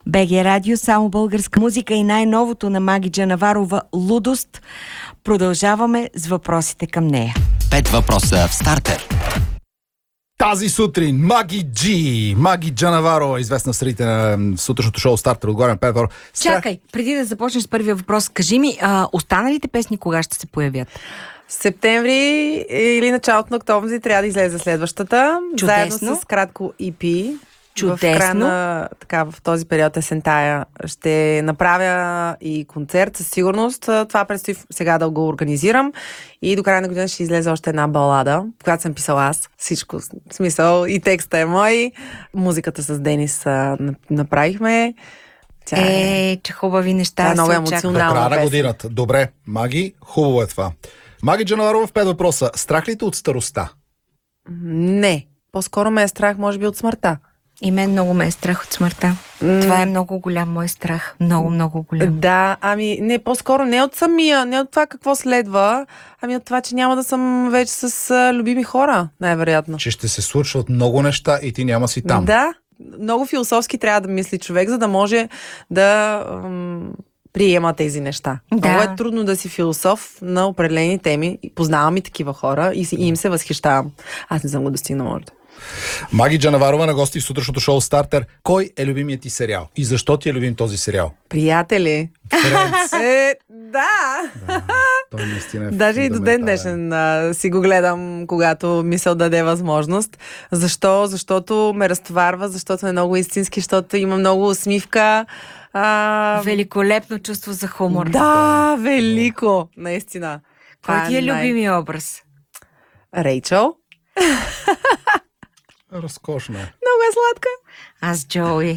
БГ Радио, само българска музика и най-новото на Маги Джанаварова «Лудост». Продължаваме с въпросите към нея. 5 въпроса в стартер. Тази сутрин Маги Джанаварова, известна в средите на сутрешното шоу Стартер, отговарям 5 въпроса. Чакай, преди да започнеш с първия въпрос, кажи ми, останалите песни кога ще се появят? Септември или началото на октомври трябва да излезе следващата. Чудесно. Заедно с кратко EP. Чудесно. В края на, в този период есентая ще направя и концерт със сигурност. Това предстои сега да го организирам. И до края на година ще излезе още една балада, която съм писала аз. Всичко. В смисъл и текста е мой. Музиката с Денис направихме. Че хубави неща. Това е много се емоционално. До края на годината. Добре, Маги, хубаво е това. Маги Джанаварова в 5 въпроса. Страх ли те от старостта? Не. По-скоро ме е страх, може би, от смъртта. И мен много ме е страх от смъртта. Това е много голям мой страх. Много, много голям. Да, не, по-скоро не от самия, не от това какво следва, ами от това, че няма да съм вече с любими хора, най-вероятно. Че ще се случват много неща и ти няма си там. Да, много философски трябва да мисли човек, за да може да приема тези неща. Да. Много е трудно да си философ на определени теми. Познавам и такива хора и им се възхищавам. Аз не съм го достигнала още. Маги Джанаварова на гости в сутрешното шоу Стартер. Кой е любимият ти сериал? И защо ти е любим този сериал? Приятели. Френдс. Да. Той наистина е Даже и до ден днешен си го гледам, когато мисъл даде възможност. Защо? Защото ме разтоварва, защото е много истински, защото има много усмивка. Великолепно чувство за хумор. Да, велико, наистина. Кой ти е любимия образ? Рейчел. Разкошно е. Много е сладка. Аз Джоуи.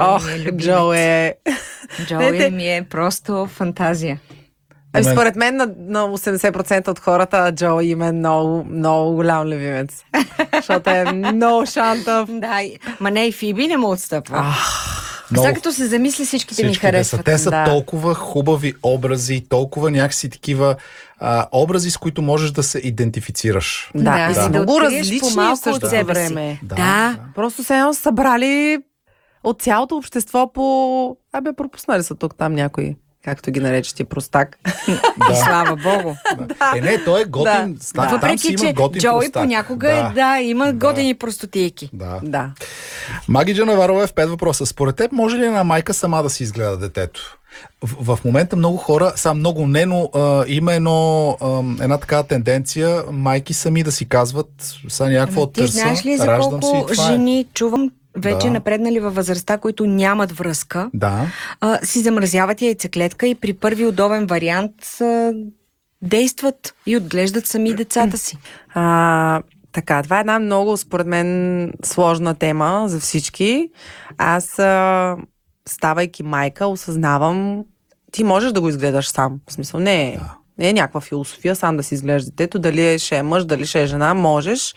Джоуи ми е просто фантазия. Според мен на 80% от хората Джоуи има много, много голям любимец. Защото е много шантав. Да, ма не и Фиби не му отстъпва. Много... Сега като се замисли, всичките ми харесват. Те са толкова хубави образи, толкова някакси такива образи, с които можеш да се идентифицираш. Да. И са много различни в същото време. Да. Просто се едно събрали от цялото общество по... пропуснали са тук там някои, както ги нарече ти, простак. И слава Богу. Не, той е готин. Въпреки, че Джоуи понякога има готини простотийки. Да. Маги Джанаварова е в 5 въпроса. Според теб може ли една майка сама да си изгледа детето? В момента много хора, много не, но има една такава тенденция майки сами да си казват някакво търса, ти знаеш ли за колко жени чувам вече напреднали във възрастта, които нямат връзка, си замразяват яйцеклетка и при първи удобен вариант действат и отглеждат сами децата си. Така, това е една много, според мен, сложна тема за всички. Аз, ставайки майка, осъзнавам, ти можеш да го изгледаш сам. В смисъл, не е някаква философия, сам да си изглеждаш детето, дали ще е мъж, дали ще е жена, можеш.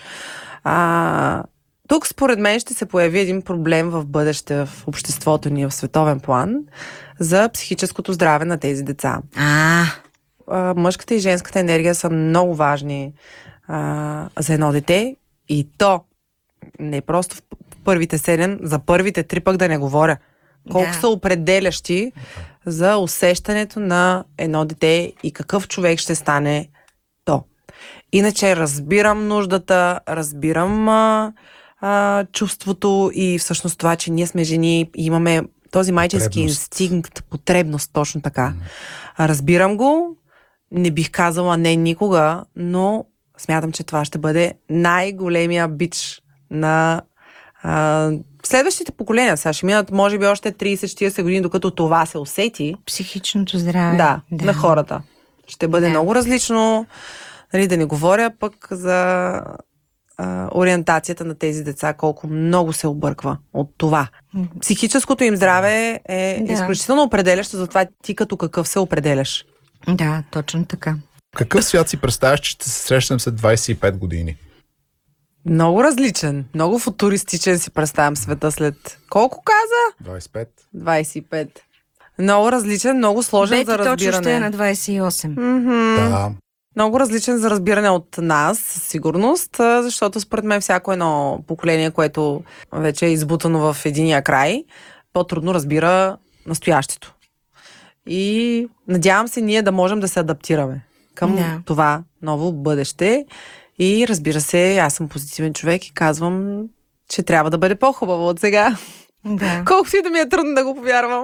Тук, според мен, ще се появи един проблем в бъдеще в обществото ни в световен план за психическото здраве на тези деца. Мъжката и женската енергия са много важни за едно дете и то не просто в първите 7, за първите 3 пък да не говоря. Колко са определящи за усещането на едно дете и какъв човек ще стане то. Иначе разбирам нуждата, разбирам чувството и всъщност това, че ние сме жени и имаме този майчински инстинкт, потребност, точно така. Разбирам го, не бих казала не никога, но смятам, че това ще бъде най-големия бич на следващите поколения. Сега ще минат, може би, още 30-40 години, докато това се усети. Психичното здраве. Да, на хората. Ще бъде много различно. Да не говоря пък за ориентацията на тези деца, колко много се обърква от това. Психическото им здраве е изключително определящо, затова ти като какъв се определяш. Да, точно така. Какъв свят си представяш, че ще се срещнем след 25 години? Много различен, много футуристичен си представям света след... Колко каза? 25. 25. Много различен, много сложен за разбиране. Точно ще е на 28. Да. Много различен за разбиране от нас, със сигурност, защото според мен всяко едно поколение, което вече е избутано в единия край, по-трудно разбира настоящето. И надявам се ние да можем да се адаптираме към това ново бъдеще. И разбира се, аз съм позитивен човек и казвам, че трябва да бъде по-хубаво от сега. Да. Колкото и да ми е трудно да го повярвам.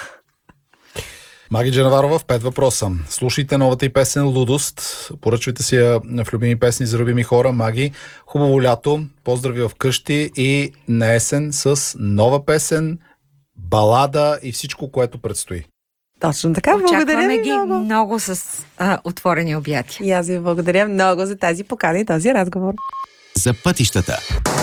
Маги Джанаварова в 5 въпроса. Слушайте новата и песен "Лудост". Поръчвайте си я в любими песни за любими хора. Маги, хубаво лято, поздрави вкъщи и на есен с нова песен, балада и всичко, което предстои. Точно така, благодаря ви ги много с отворени обятия. И аз ви благодаря много за тази покана и този разговор. За пътищата.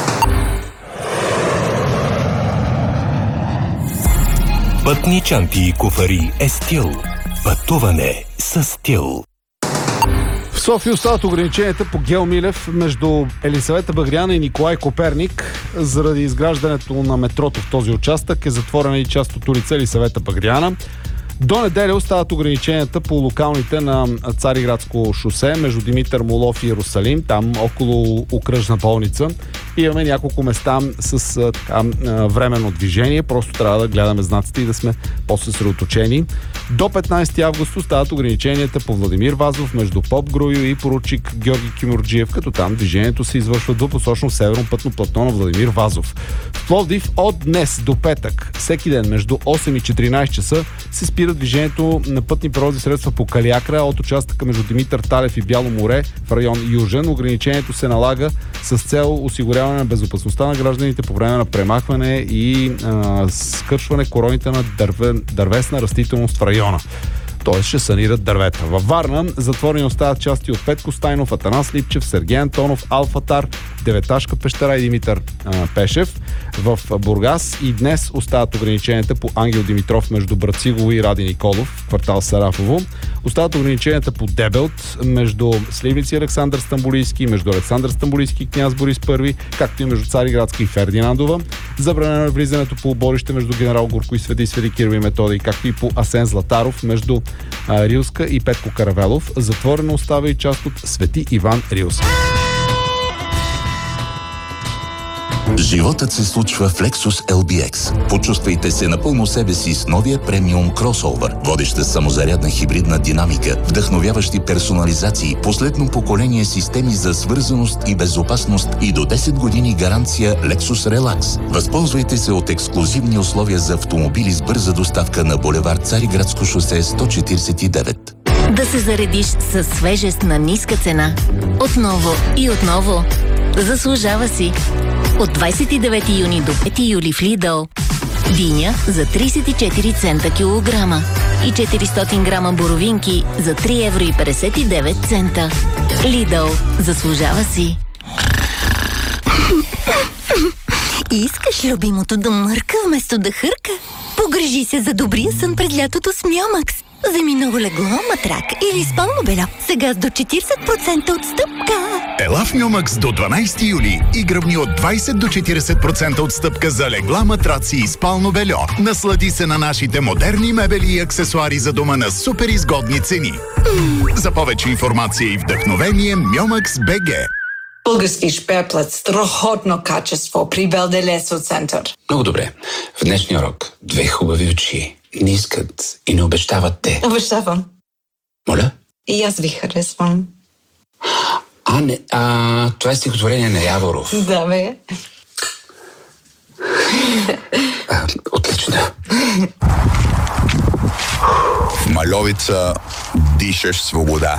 Пътни чанти и куфари е стил. Пътуване с стил. В София остават ограниченията по Гео Милев между Елисавета Багряна и Николай Коперник. Заради изграждането на метрото в този участък е затворена и част от улица Елисавета Багряна. До неделя остават ограниченията по локалните на Цариградско шосе между Димитър Молов и Иерусалим, там около окръжна болница. Имаме няколко места с временно движение, просто трябва да гледаме знаците и да сме по-съсредоточени. До 15 август остават ограниченията по Владимир Вазов между Поп Груйо и поручик Георги Кимурджиев, като там движението се извършва двупосочно в северно пътно платно на Владимир Вазов. В Пловдив от днес до петък, всеки ден между 8 и 14 часа се спира движението на пътни превозни средства по Калиакра от участъка между Димитър Талев и Бяло море в район Южен. Ограничението се налага с цел осигуряване на безопасността на гражданите по време на премахване и скършване короните на дървесна растителност в района. Т.е. ще санират дървета. Във Варна затворени остават части от Петко Стайнов, Атанас Липчев, Сергей Антонов, Алфатар, Деветашка пещера и Димитър Пешев. В Бургас и днес остават ограниченията по Ангел Димитров между Брацигово и Ради Николов в квартал Сарафово. Остават ограниченията по Дебелт между Сливници и Александър Стамбулийски, между Александър Стамбулийски и Княз Борис I, както и между Цариградска и Фердинандова. Забранено е влизането по оборище между Генерал Горко и Свети Кирил и Методий, както и по Асен Златаров между Рилска и Петко Каравелов. Затворено остава и част от Свети Иван Рилски. Животът се случва в Lexus LBX. Почувствайте се напълно себе си с новия премиум кросовър. Водеща самозарядна хибридна динамика, вдъхновяващи персонализации, последно поколение системи за свързаност и безопасност и до 10 години гаранция Lexus Relax. Възползвайте се от ексклузивни условия за автомобили с бърза доставка на булевард Цариградско шосе 149. Да се заредиш със свежест на ниска цена. Отново и отново. Заслужава си. От 29 юни до 5 юли в Lidl. Диня за 34 цента килограма и 400 грама боровинки за 3,59 евро. Lidl. Заслужава си. Искаш любимото да мърка вместо да хърка? Погрижи се за добрия сън през лятото с Миомакс. Вземи ново легло, матрак или спално бельо. Сега с до 40% отстъпка. Ела в Миомакс до 12 юли и гръбни от 20 до 40% отстъпка за легла, матраци и спално бельо. Наслади се на нашите модерни мебели и аксесуари за дома на супер изгодни цени. За повече информация и вдъхновение Миомакс БГ. Български шпеплът, страхотно качество при Белделесо център. Много добре. В днешния урок 2 хубави очи не искат и не обещават те. Обещавам. Моля? И аз ви харесвам. Това е стихотворение на Яворов. Да, бе. Отлично. В Мальовица дишаш свобода.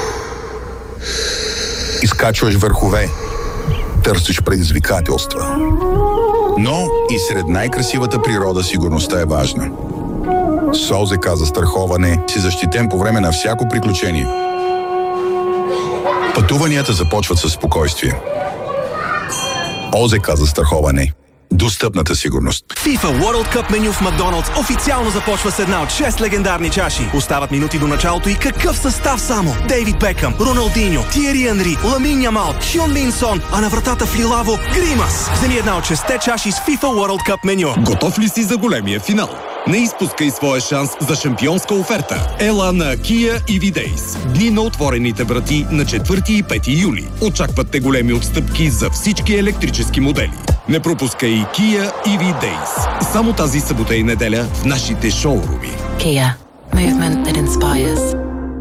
Изкачваш върхове. Търсиш предизвикателства. Но и сред най-красивата природа сигурността е важна. С ОЗК застраховане си защитен по време на всяко приключение. Пътуванията започват със спокойствие. ОЗК застраховане. Достъпната сигурност. FIFA World Cup меню в Макдоналдс официално започва с една от 6 легендарни чаши. Остават минути до началото и какъв състав само? Дейвид Бекъм, Роналдиньо, Тиери Анри, Ламин Ямал, Хюн Мин Сон, а на вратата в Лилаво Гримас. Вземи една от 6 чаши с FIFA World Cup меню. Готов ли си за големия финал? Не изпускай своя шанс за шампионска оферта. Ела на Kia EV Days. Дни на отворените врати на 4 и 5 юли. Очакват те големи отстъпки за всички електрически модели. Не пропускай и Kia EV Days. Само тази събота и неделя в нашите шоуруми. Kia. Movement that inspires.